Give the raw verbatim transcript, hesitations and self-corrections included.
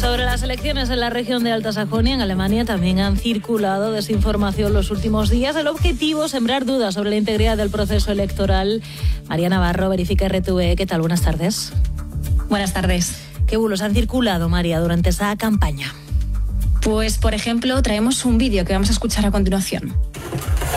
Sobre las elecciones en la región de Alta Sajonia, en Alemania, también han circulado desinformación los últimos días. El objetivo, sembrar dudas sobre la integridad del proceso electoral. María Navarro, Verifica R T V. ¿Qué tal? Buenas tardes. Buenas tardes. ¿Qué bulos han circulado, María, durante esa campaña? Pues, por ejemplo, traemos un vídeo que vamos a escuchar a continuación.